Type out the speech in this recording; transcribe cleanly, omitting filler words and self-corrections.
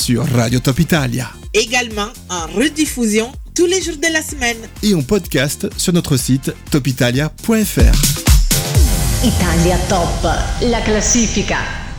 sur Radio Top Italia. Également en rediffusion tous les jours de la semaine. Et en podcast sur notre site topitalia.fr. Italia Top, la classifica.